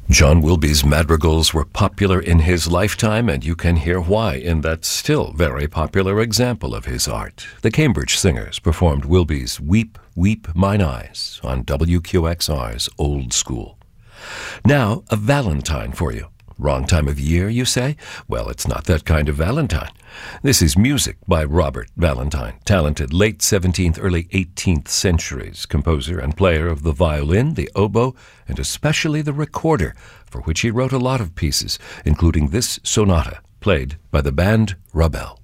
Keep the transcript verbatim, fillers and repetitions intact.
John Wilby's madrigals were popular in his lifetime, and you can hear why in that still very popular example of his art. The Cambridge Singers performed Wilby's Weep, Weep Mine Eyes on W Q X R's Old School. Now, a Valentine for you. Wrong time of year, you say? Well, it's not that kind of Valentine. This is music by Robert Valentine, talented late seventeenth, early eighteenth centuries composer and player of the violin, the oboe, and especially the recorder, for which he wrote a lot of pieces, including this sonata, played by the band Ravel.